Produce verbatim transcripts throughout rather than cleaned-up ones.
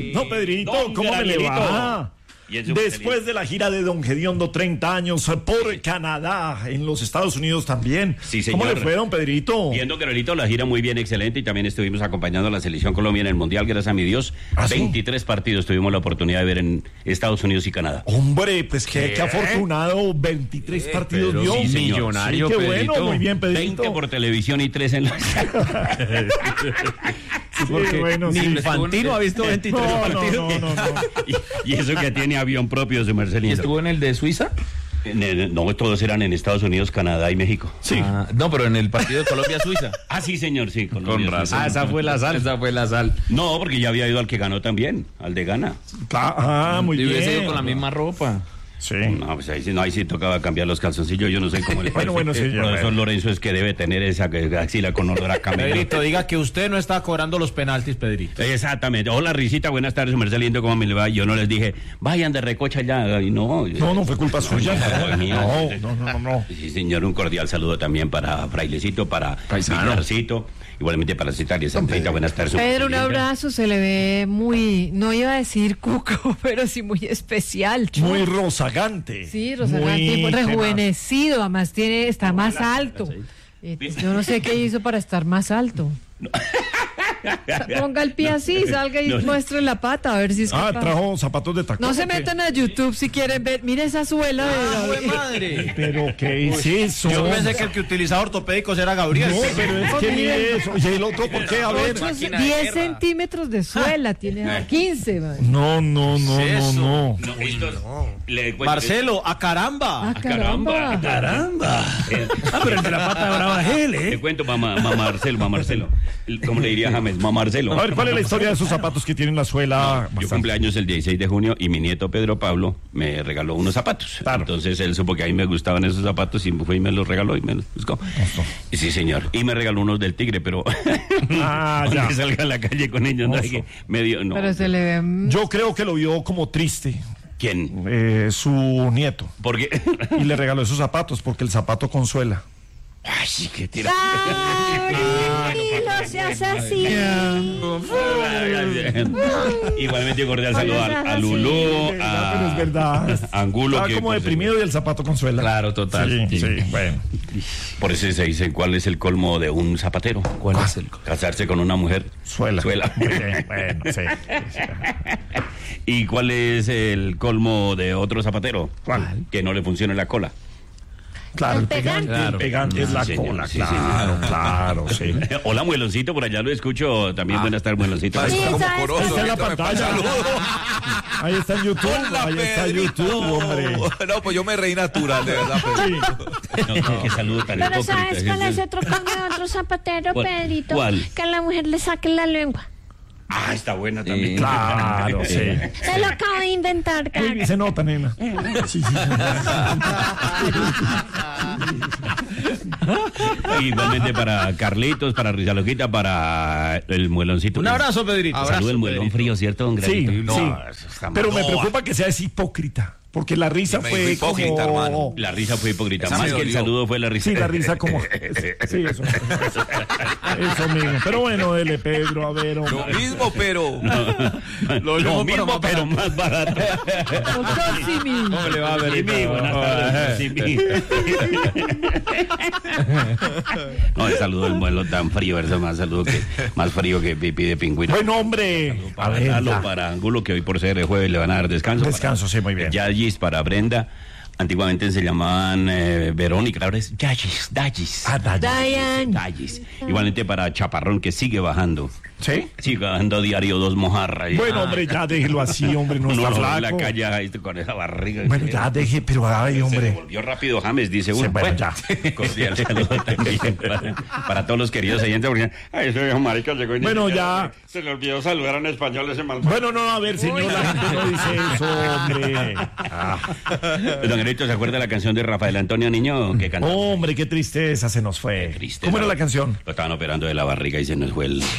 No, Pedrito, Don ¿cómo me le Gabrielito. va? Después de la gira de Don Gediondo, treinta años por Canadá, en los Estados Unidos también. Sí, señor. ¿Cómo le fue, don Pedrito? Bien, don Gabrielito, la gira muy bien, excelente, y también estuvimos acompañando a la Selección Colombia en el Mundial, gracias a mi Dios. ¿Ah, sí? veintitrés partidos tuvimos la oportunidad de ver en Estados Unidos y Canadá. Hombre, pues qué, qué afortunado, veintitrés Eh, partidos pero dio. sí, señor. millonario, Sí, qué Pedrito. bueno, muy bien, Pedrito. veinte por televisión y tres en la... Sí, porque bueno, Ni sí. Infantino ha visto veintitrés No, no, partidos. no, no, no. y, y eso que tiene avión propio, su merced ¿Y lindo. estuvo en el de Suiza? En el- No, todos eran en Estados Unidos, Canadá y México. Sí. Ah, no, pero en el partido de Colombia-Suiza. Ah, sí, señor, sí. Colombia, sí, Ah, sí. esa fue la sal. Esa fue la sal. No, porque ya había ido al que ganó también, al de Ghana. Ah, muy Y hubiese bien. ido con la misma ropa. Sí. No, pues ahí sí, no, ahí sí tocaba cambiar los calzoncillos, yo no sé cómo le Bueno, bueno, sí, El ya, profesor bueno. Lorenzo es que debe tener esa que- axila con olor a camelo. Pedrito, diga que usted no está cobrando los penaltis, Pedrito. Exactamente. Hola, Risita, buenas tardes, Mercedes Lindo, ¿cómo me le va? Yo no les dije, vayan de recocha ya. Y no, No, no fue culpa suya. No, mía. No, no, no, no. Sí, señor, un cordial saludo también para Frailecito, para Paisano. Pilarcito, igualmente para Citalia Santita, buenas tardes. Pedro, un Mercedes Linda. abrazo, se le ve muy, no iba a decir cuco, pero sí muy especial. Chu. Muy rozagante. Sí, Rosagante, Muy rejuvenecido, además tiene, está más alto. Eh, Yo no sé qué hizo para estar más alto. Ponga el pie así, salga y No, no. muestre la pata, a ver si es Ah, capaz. trajo zapatos de tacón. No se ¿o qué? metan a YouTube si quieren ver. Mire esa suela ¡Ah, de jue madre! Pero, ¿qué es eso? Yo pensé que el que utilizaba ortopédicos era Gabriel. No, pero es que mire eso. ¿Y el otro por qué? A ver. ocho, máquina de diez guerra. centímetros de suela, tiene quince. man. No, no, no, ¿Qué es no, eso? no. No, esto- le cuento- Marcelo, a caramba. Ah, caramba. caramba. Ah, pero el de la pata brava es él, Te cuento, mamá, mamá Marcelo, mamá Marcelo. ¿Cómo le diría James? Mamá Marcelo. A ver, ¿cuál es la historia de esos zapatos que tienen la suela? Yo bastante? cumpleaños el dieciséis de junio y mi nieto Pedro Pablo me regaló unos zapatos. Claro. Entonces él supo que a mí me gustaban esos zapatos y fue y me los regaló y me los buscó. Y sí, señor. Y me regaló unos del Tigre, pero Ah, cuando ya. que salga a la calle con ellos, no Oso. hay que medio no. Pero se le ve. mm, Yo creo que lo vio como triste ¿Quién? eh, su nieto Porque y le regaló esos zapatos porque el zapato consuela. ay, sí, qué tira. no seas así. Igualmente cordial saludo a, a Lulú, Ah, a, pero es verdad. a Angulo. Estaba que como por- deprimido y el zapato consuela. Claro, total. Sí, sí, bueno. Por eso se dice, ¿cuál es el colmo de un zapatero? ¿Cuál es el colmo? Casarse con una mujer. Suela. Suela. Muy bien, bueno, sí. ¿Y cuál es el colmo de otro zapatero? ¿Cuál? Que no le funcione la cola. Claro, el El pegante, pegante. el pegante es la Sí, señor, cola, sí, claro, señor. claro, sí. Hola, Mueloncito, por allá lo escucho. También buenas tardes, Mueloncito. Sí, Como ¿sabes? corozo, Ahí está en la ahorita me pantalla. pasa. Ahí está en YouTube, Hola, ahí está Pedrito. YouTube, hombre. No, pues yo me reí natural, de verdad, Pedrito. No, qué- qué saludo tan Pero hipócrita. ¿sabes cuál es otro cambio de otro zapatero, ¿Cuál? Pedrito? ¿Cuál? Que a la mujer le saque la lengua. Ah, está buena también. Claro, sí. Se lo acabo de inventar, Ey, cara. se nota, nena. Sí, sí. Igualmente para Carlitos, para Rizaloquita, para el Mueloncito. Un abrazo, Pedrito. Saludo el muelón frío, ¿cierto? don Sí, Granito? sí. No, eso está Pero me mal. preocupa que sea ese hipócrita. Porque la risa Sí, me fue dijo hipócrita, como... hermano. La risa fue hipócrita. Esa Más me que el dolió. saludo fue la risa. Sí, la risa como... Sí, eso. Eso mismo. Pero bueno, dele, Pedro, a ver, hombre. Lo mismo, pero. Lo, mismo, mismo, pero pero más barato. Doctor Simi. ¿Cómo le va a ver? Simi, buenas tardes, Simi. No, el saludo del muelo tan frío, eso más saludo que más frío que pipí de pingüino. Bueno, hombre. A Para ver, Lalo, ya. para Angulo, que hoy por ser jueves le van a dar descanso. Descanso, sí, muy bien. Yagis para Brenda. Antiguamente se llamaban eh, Verónica, ahora es Yagis, Dagis. Ah, Dagis. Diane. Dagis. Igualmente para Chaparrón, que sigue bajando. ¿Sí? Sigue bajando diario dos mojarras. Bueno, hombre, ya déjelo así, hombre, no Uno está lo ve en flaco. la calle ahí con esa barriga. Bueno, ya deje, pero ay, Se hombre. volvió rápido James, dice uno. Sí, bueno, ya. Cordial saludo también para, para todos los queridos oyentes, porque ay, ese viejo marica llegó y ni Bueno, siquiera- ya. se le olvidó saludar en español ese mal. Bueno, no, a ver, señor, la gente no dice eso, hombre. Ah, Don Enrique, ¿se acuerda de la canción de Rafael Antonio Niño que cantó? hombre, qué tristeza se nos fue. Triste, ¿Cómo era ¿no? la canción? Lo estaban operando de la barriga y se nos fue el... Sí.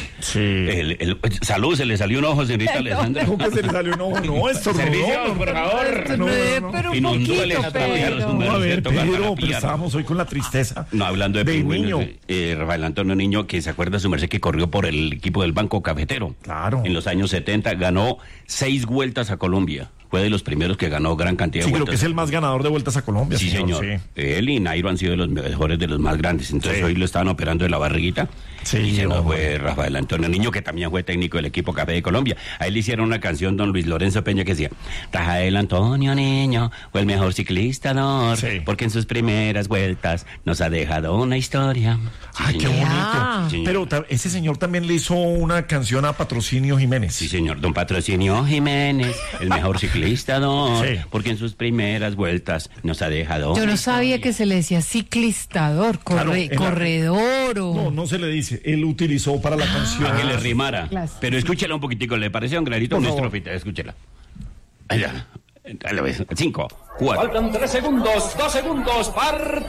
El, el- salud, se le salió un ojo, señorita Alessandra. ¿Cómo que se le salió un ojo? No, esto Servicios, por favor. No, no, pero un Inundó el poquito, estadio de los pero... números. No, a ver, Toca Pedro, terapiar. pero estábamos hoy con la tristeza. No, hablando de del pingüinos, niño. eh, eh, Rafael Antonio Niño, que se acuerda su merced que corrió por el equipo del Banco Cafetero. Claro. En los años setenta ganó seis vueltas a Colombia. Fue de los primeros que ganó gran cantidad Sí, de creo vueltas. que es el más ganador de vueltas a Colombia. Sí, señor. sí. Él y Nairo han sido de los mejores, de los más grandes. Entonces Sí. hoy lo estaban operando de la barriguita. Sí, y se nos hombre. fue Rafael Antonio Niño, que también fue técnico del equipo Café de Colombia. A él le hicieron una canción, don Luis Lorenzo Peña, que decía: Rafael Antonio Niño fue el mejor ciclista, ¿no? Sí. Porque en sus primeras vueltas nos ha dejado una historia. Sí, Ay, qué señor. Ah. bonito. Sí, Pero ta- ese señor también le hizo una canción a Patrocinio Jiménez. Sí, señor. Don Patrocinio Jiménez, el mejor ciclista, ¿no? Sí. Porque en sus primeras vueltas nos ha dejado. Yo una no sabía historia. que se le decía ciclistador, corre- Claro, en la- corredor o... No, no se le dice. Él utilizó para la canción. Para que le rimara. Claro. Pero escúchela un poquitico, ¿le pareció un granito? Por Una favor. estrofita, escúchela. Allá. Dale, pues. Cinco, cuatro. Faltan tres segundos, dos segundos, parte.